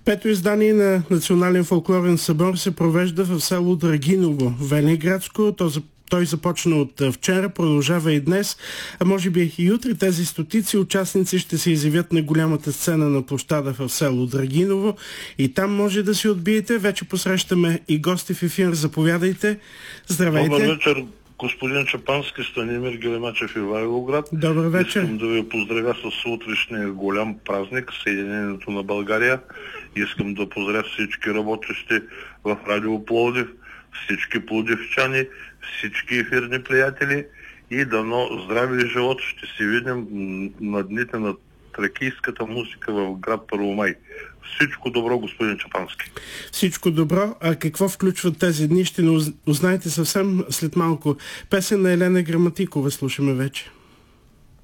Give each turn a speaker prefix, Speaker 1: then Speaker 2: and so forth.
Speaker 1: Пето издание на Национален фолклорен събор се провежда в село Драгиново, Велинградско. Той започна от вчера, продължава и днес, а може би и утре. Тези стотици участници ще се изявят на голямата сцена на площада в село Драгиново и там може да си отбиете. Вече посрещаме и гости в ефир. Заповядайте. Здравейте.
Speaker 2: Добър вечер, господин Чапански, Станимир Гелемачев, Ивайловград.
Speaker 1: Добър вечер.
Speaker 2: Искам да ви поздравя с утрешния голям празник, Съединението на България. Искам да поздравя всички работещи в Радио Пловдив, всички пловдивчани, всички ефирни приятели и дано здраве и живот. Ще се видим на дните на тракийската музика в град Първомай. Всичко добро, господин Чапански.
Speaker 1: Всичко добро. А какво включват тези дни? Ще узнаете съвсем след малко. Песен на Елена Граматикова слушаме вече.